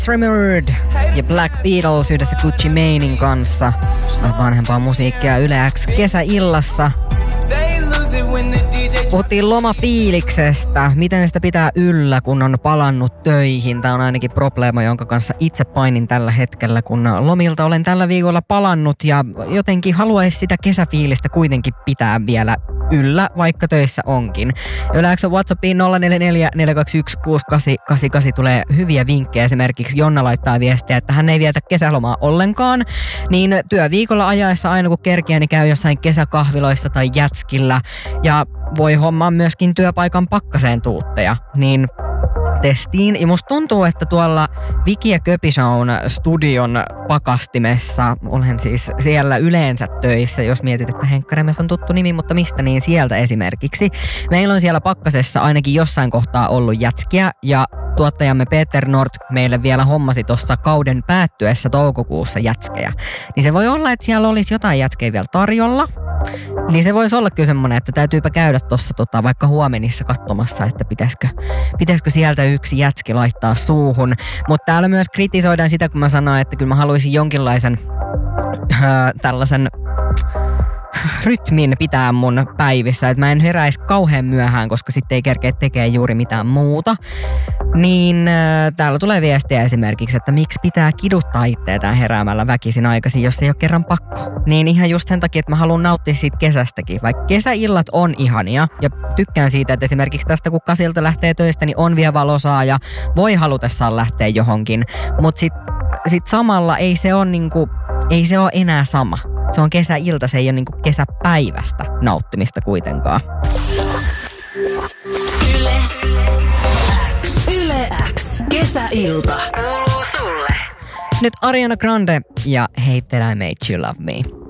Remembered ja Black Beatles yhdessä Gucci Manein kanssa. Vanhempaa musiikkia Yle X kesäillassa. Puhuttiin lomafiiliksestä, miten sitä pitää yllä, kun on palannut töihin. Tämä on ainakin probleema, jonka kanssa itse painin tällä hetkellä, kun lomilta olen tällä viikolla palannut ja jotenkin haluaisi sitä kesäfiilistä kuitenkin pitää vielä yllä, vaikka töissä onkin. Yle X WhatsAppiin 044 421 6888 tulee hyviä vinkkejä. Esimerkiksi Jonna laittaa viestiä, että hän ei vietä kesälomaa ollenkaan, niin työviikolla ajaessa aina kun kerkiä, niin käy jossain kesäkahviloissa tai jätskillä ja voi hommaa myöskin työpaikan pakkaseen tuutteja, niin testiin. Ja musta tuntuu, että tuolla Viki ja Köpishown studion pakastimessa, olen siis siellä yleensä töissä, jos mietit, että Henkkaremes on tuttu nimi, mutta mistä, niin sieltä esimerkiksi. Meillä on siellä pakkasessa ainakin jossain kohtaa ollut jätskiä ja tuottajamme Peter Nord meille vielä hommasi tuossa kauden päättyessä toukokuussa jätskejä. Niin se voi olla, että siellä olisi jotain jätskejä vielä tarjolla. Niin se voisi olla kyllä semmoinen, että täytyypä käydä tuossa vaikka huomenissa katsomassa, että pitäisikö sieltä yksi jätski laittaa suuhun. Mutta täällä myös kritisoidaan sitä, kun mä sanoin, että kyllä mä haluaisin jonkinlaisen tällaisen rytmin pitää mun päivissä, että mä en heräisi kauhean myöhään, koska sitten ei kerkeä tekemään juuri mitään muuta. Niin täällä tulee viestiä esimerkiksi, että miksi pitää kiduttaa itseään heräämällä väkisin aikaisin, jos ei ole kerran pakko. Niin ihan just sen takia, että mä haluan nauttia siitä kesästäkin. Vaikka kesäillat on ihania ja tykkään siitä, että esimerkiksi tästä kun 8 lähtee töistä, niin on vielä valosaa ja voi halutessaan lähteä johonkin. Mutta sit samalla ei se ole enää sama. Se on kesäilta, se ei ole niinku kesäpäivästä nauttimista kuitenkaan. Yle X. Kesäilta. Kuuluu sulle. Nyt Ariana Grande ja Hate That I Made You Love Me.